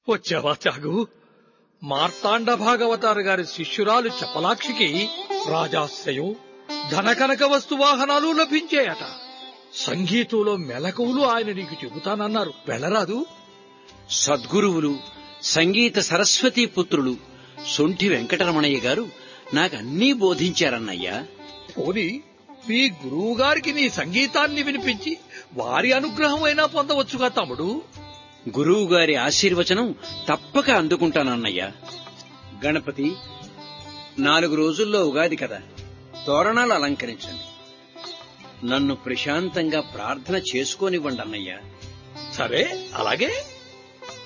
వచ్చావా త్యాగు? మార్తాండ భాగవతారు గారి శిష్యురాలు చపలాక్షికి రాజాశ్రయం, ధనకనక వస్తువాహనాలు లభించాయట. సంగీతంలో మెలకువలు ఆయన నీకు చెబుతానన్నారు, వెళ్ళరాదు? సద్గురువులు, సంగీత సరస్వతీ పుత్రులు సొంఠి వెంకటరమణయ్య గారు నాకన్నీ బోధించారన్నయ్యా. పోనీ మీ గురువు గారికి నీ సంగీతాన్ని వినిపించి వారి అనుగ్రహం అయినా పొందవచ్చుగా తమ్ముడు. గురువు గారి ఆశీర్వచనం తప్పక అందుకుంటానన్నయ్యా. గణపతి, 4 రోజుల్లో ఉగాది కదా, తోరణాలు అలంకరించండి. నన్ను ప్రశాంతంగా ప్రార్థన చేసుకోనివ్వండి అన్నయ్యా. సరే, అలాగే.